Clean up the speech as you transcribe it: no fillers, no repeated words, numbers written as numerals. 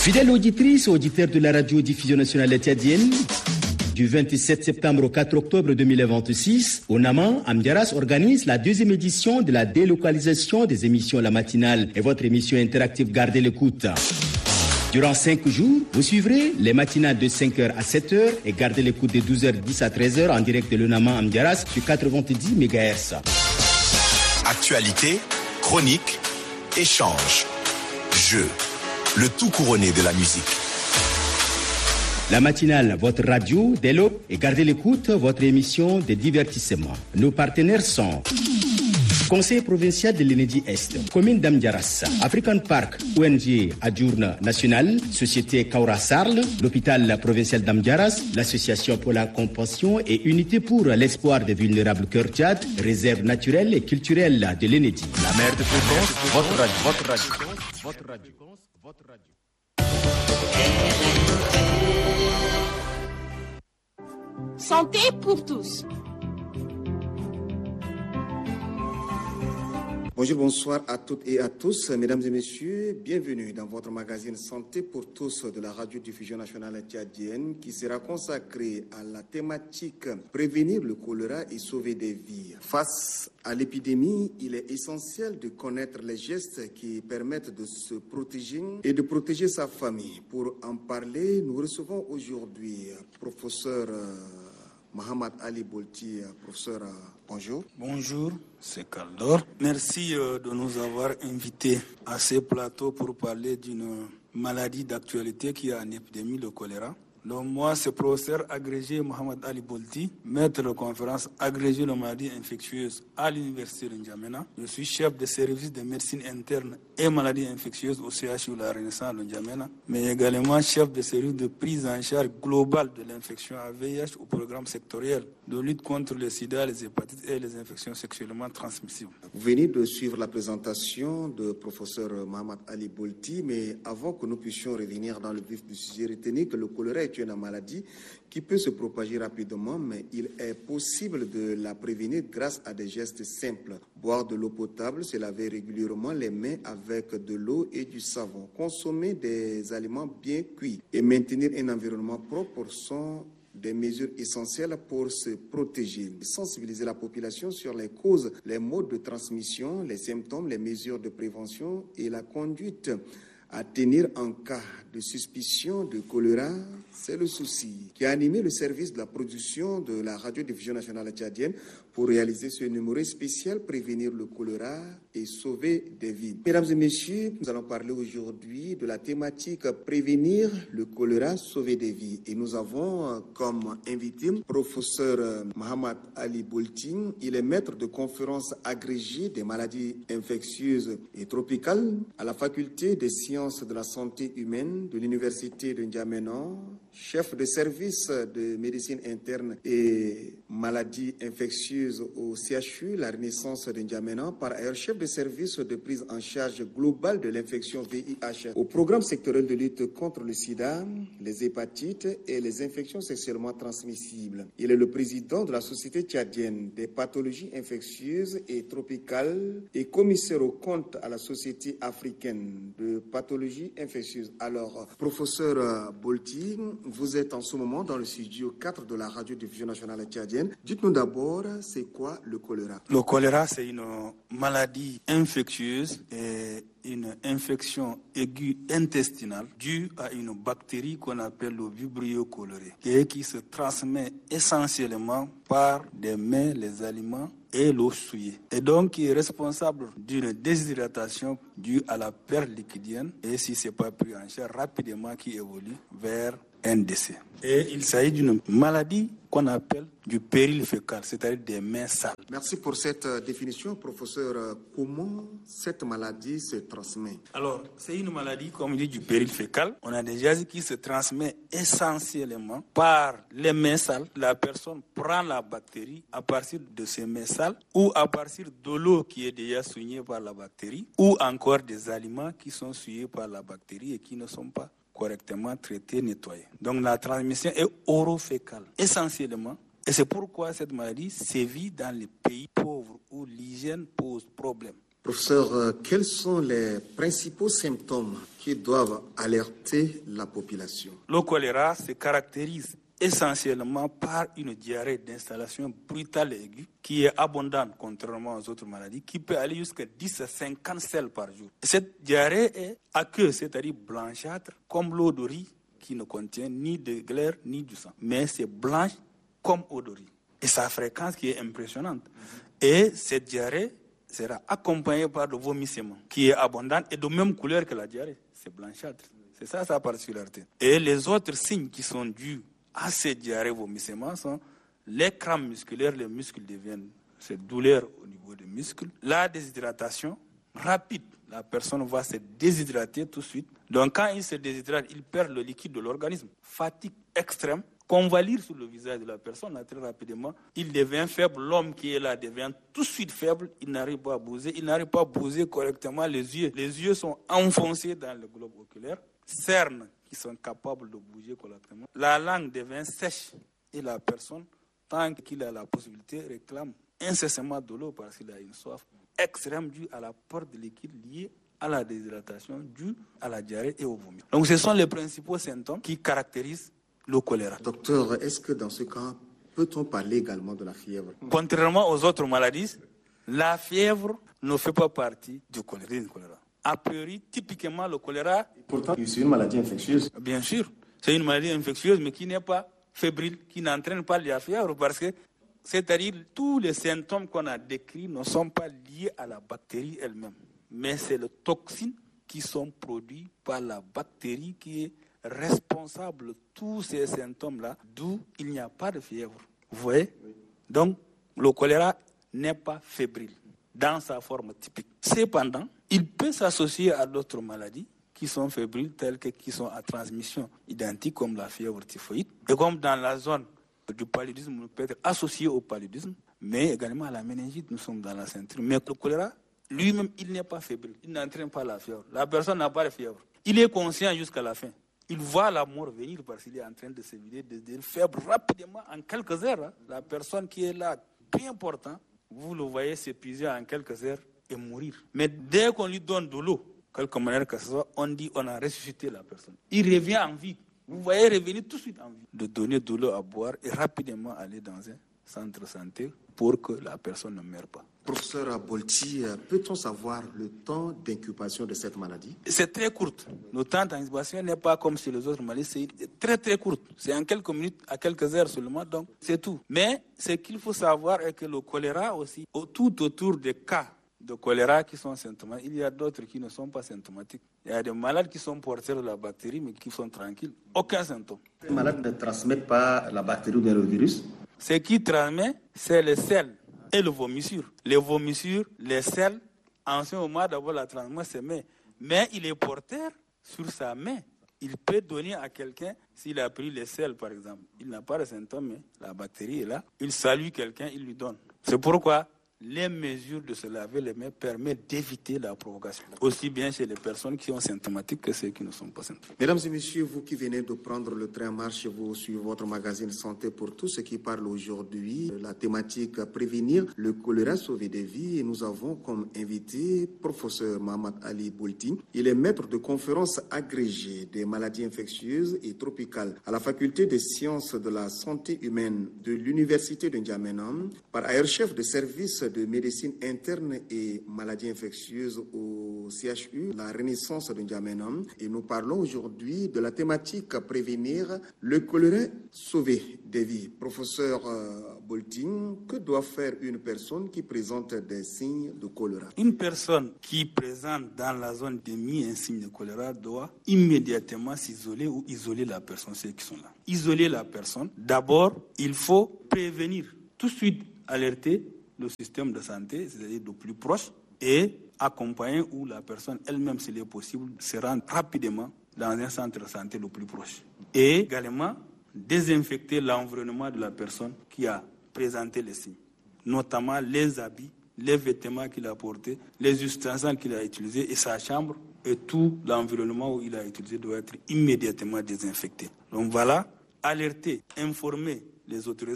Fidèles auditrices, auditeurs de la radio-diffusion nationale tchadienne, du 27 septembre au 4 octobre 2026, Onama Amdiaras organise la deuxième édition de la délocalisation des émissions La Matinale et votre émission interactive Gardez l'écoute. Durant 5 jours, vous suivrez les matinales de 5h à 7h et Gardez l'écoute de 12h10 à 13h en direct de l'Onama Amdiaras sur 90 MHz. Actualité, chronique, échange, jeu, le tout couronné de la musique. La matinale, votre radio, développe et Gardez l'écoute, votre émission de divertissement. Nos partenaires sont Conseil provincial de l'Enedi Est, Commune d'Amdiaras, African Park, ONG Adjourne National, Société Kaura Sarl, l'Hôpital provincial d'Amdiaras, l'Association pour la compassion et Unité pour l'espoir des vulnérables Cœur Tchad, Réserve naturelle et culturelle de l'Enedi. La mer de fréquence, votre radio, votre radio. Votre radio, votre radio. Santé pour tous. Bonjour, bonsoir à toutes et à tous. Mesdames et messieurs, bienvenue dans votre magazine Santé pour tous de la radio-diffusion nationale tchadienne qui sera consacré à la thématique prévenir le choléra et sauver des vies. Face à l'épidémie, il est essentiel de connaître les gestes qui permettent de se protéger et de protéger sa famille. Pour en parler, nous recevons aujourd'hui professeur Mohamed Ali Bolti. Professeur, bonjour. Bonjour, c'est Kaldor. Merci de nous avoir invités à ce plateau pour parler d'une maladie d'actualité qui est en épidémie, le choléra. Donc moi, c'est professeur agrégé Mohamed Ali Bolti, maître de conférence agrégé de maladies infectieuses à l'université de N'Djamena. Je suis chef de service de médecine interne et maladies infectieuses au CHU La Renaissance de N'Djamena, mais également chef de service de prise en charge globale de l'infection à VIH au programme sectoriel de lutte contre le sida, les hépatites et les infections sexuellement transmissibles. Vous venez de suivre la présentation de professeur Mohamed Ali Bolti, mais avant que nous puissions revenir dans le vif du sujet, retenez que le choléra est une maladie qui peut se propager rapidement, mais il est possible de la prévenir grâce à des gestes simples. Boire de l'eau potable, se laver régulièrement les mains avec de l'eau et du savon, consommer des aliments bien cuits et maintenir un environnement propre sont des mesures essentielles pour se protéger. Sensibiliser la population sur les causes, les modes de transmission, les symptômes, les mesures de prévention et la conduite à tenir en cas de suspicion de choléra, c'est le souci qui a animé le service de la production de la radio-diffusion nationale tchadienne pour réaliser ce numéro spécial Prévenir le choléra et sauver des vies. Mesdames et messieurs, nous allons parler aujourd'hui de la thématique Prévenir le choléra, sauver des vies. Et nous avons comme invité professeur Mohamed Ali Bolti. Il est maître de conférences agrégé des maladies infectieuses et tropicales à la faculté des sciences de la santé humaine de l'université de N'Djamena, chef de service de médecine interne et maladies infectieuses au CHU, la Renaissance de N'Djamena, par ailleurs chef de service de prise en charge globale de l'infection VIH au programme sectoriel de lutte contre le sida, les hépatites et les infections sexuellement transmissibles. Il est le président de la Société tchadienne des pathologies infectieuses et tropicales et commissaire aux comptes à la Société africaine de pathologies infectieuses. Alors, professeur Bolti, vous êtes en ce moment dans le studio 4 de la radio-diffusion nationale tchadienne. Dites-nous d'abord, c'est quoi le choléra? Le choléra, c'est une maladie infectieuse et une infection aiguë intestinale due à une bactérie qu'on appelle le Vibrio cholerae et qui se transmet essentiellement par des mains, les aliments et l'eau souillée. Et donc, qui est responsable d'une déshydratation due à la perte liquidienne et si ce n'est pas pris en charge rapidement qui évolue vers un décès. Et il s'agit d'une maladie qu'on appelle du péril fécal, c'est-à-dire des mains sales. Merci pour cette définition, professeur. Comment cette maladie se transmet? Alors, c'est une maladie, comme on dit, du péril fécal. On a déjà dit qu'il se transmet essentiellement par les mains sales. La personne prend la bactérie à partir de ses mains sales ou à partir de l'eau qui est déjà souillée par la bactérie ou encore des aliments qui sont souillés par la bactérie et qui ne sont pas correctement traités, nettoyés. Donc la transmission est orofécale, essentiellement. Et c'est pourquoi cette maladie sévit dans les pays pauvres où l'hygiène pose problème. Professeur, quels sont les principaux symptômes qui doivent alerter la population? Le choléra se caractérise essentiellement par une diarrhée d'installation brutale et aiguë qui est abondante contrairement aux autres maladies, qui peut aller jusqu'à 10 à 50 selles par jour. Cette diarrhée est aqueuse, c'est-à-dire blanchâtre, comme l'eau de riz qui ne contient ni de glaire ni du sang. Mais c'est blanche comme eau de riz. Et sa fréquence qui est impressionnante. Et cette diarrhée sera accompagnée par le vomissement qui est abondant et de même couleur que la diarrhée. C'est blanchâtre. C'est ça sa particularité. Et les autres signes qui sont dus à ces diarrhées vomissements sont les crampes musculaires, les muscles deviennent, cette douleur au niveau des muscles, la déshydratation rapide, la personne va se déshydrater tout de suite. Donc quand il se déshydrate, il perd le liquide de l'organisme, fatigue extrême, qu'on va lire sur le visage de la personne là, très rapidement, il devient faible, l'homme qui est là devient tout de suite faible, il n'arrive pas à bouger, il n'arrive pas à bouger correctement les yeux sont enfoncés dans le globe oculaire, cernes qui sont capables de bouger correctement. La langue devient sèche et la personne, tant qu'il a la possibilité, réclame incessamment de l'eau parce qu'il a une soif extrême due à la perte de liquide liée à la déshydratation, due à la diarrhée et au vomi. Donc ce sont les principaux symptômes qui caractérisent le choléra. Docteur, est-ce que dans ce cas, peut-on parler également de la fièvre? Contrairement aux autres maladies, la fièvre ne fait pas partie du choléra. A priori, typiquement, le choléra... Pourtant, c'est une maladie infectieuse. Bien sûr, c'est une maladie infectieuse, mais qui n'est pas fébrile, qui n'entraîne pas la fièvre, parce que, c'est-à-dire, tous les symptômes qu'on a décrits ne sont pas liés à la bactérie elle-même. Mais c'est les toxines qui sont produites par la bactérie qui est responsable de tous ces symptômes-là, d'où il n'y a pas de fièvre. Vous voyez? Donc, le choléra n'est pas fébrile dans sa forme typique. Cependant, il peut s'associer à d'autres maladies qui sont fébriles, telles que qui sont à transmission identique, comme la fièvre typhoïde. Et comme dans la zone du paludisme, on peut être associé au paludisme, mais également à la méningite, nous sommes dans la ceinture. Mais le choléra, lui-même, il n'est pas fébrile, il n'entraîne pas la fièvre. La personne n'a pas de fièvre. Il est conscient jusqu'à la fin. Il voit la mort venir parce qu'il est en train de se vider, de faible rapidement, en quelques heures. Hein. La personne qui est là, bien important, vous le voyez s'épuiser en quelques heures et mourir. Mais dès qu'on lui donne de l'eau, quelque manière que ce soit, on dit on a ressuscité la personne. Il revient en vie. Vous voyez revenir tout de suite en vie. De donner de l'eau à boire et rapidement aller dans un centre de santé pour que la personne ne meure pas. Professeur Bolti, peut-on savoir le temps d'incubation de cette maladie? C'est très court. Le temps d'incubation n'est pas comme chez les autres maladies, c'est très très court. C'est en quelques minutes à quelques heures seulement, donc c'est tout. Mais ce qu'il faut savoir est que le choléra aussi, tout autour des cas de choléra qui sont symptomatiques, il y a d'autres qui ne sont pas symptomatiques. Il y a des malades qui sont porteurs de la bactérie mais qui sont tranquilles, aucun symptôme. Les malades ne transmettent pas la bactérie ou bien le virus? Ce qui transmet, c'est les selles et le vomissure. Les vomissures, les selles, en ce moment d'abord la transmission se met. Mais il est porteur sur sa main. Il peut donner à quelqu'un, s'il a pris les selles par exemple, il n'a pas de symptômes, mais la bactérie est là. Il salue quelqu'un, il lui donne. C'est pourquoi les mesures de se laver les mains permettent d'éviter la provocation, aussi bien chez les personnes qui sont symptomatiques que ceux qui ne sont pas symptomatiques. Mesdames et messieurs, vous qui venez de prendre le train en marche, vous suivez votre magazine Santé pour tous, ce qui parle aujourd'hui de la thématique prévenir le choléra, sauver des vies. Et nous avons comme invité professeur Mahamat Ali Bolti. Il est maître de conférences agrégé des maladies infectieuses et tropicales à la faculté des sciences de la santé humaine de l'université de N'Djamena, par ailleurs chef de service de médecine interne et maladies infectieuses au CHU, la Renaissance de N'Djamena. Et nous parlons aujourd'hui de la thématique prévenir le choléra, sauver des vies. Professeur Boltin, que doit faire une personne qui présente des signes de choléra? Une personne qui présente dans la zone d'émis un signe de choléra doit immédiatement s'isoler ou isoler la personne, ceux qui sont là. Isoler la personne. D'abord, il faut prévenir, tout de suite alerter le système de santé, c'est-à-dire le plus proche, et accompagner où la personne elle-même, s'il est possible, se rend rapidement dans un centre de santé le plus proche. Et également, désinfecter l'environnement de la personne qui a présenté les signes, notamment les habits, les vêtements qu'il a portés, les ustensiles qu'il a utilisés et sa chambre et tout l'environnement où il a utilisé doit être immédiatement désinfecté. Donc voilà, alerter, informer les autorités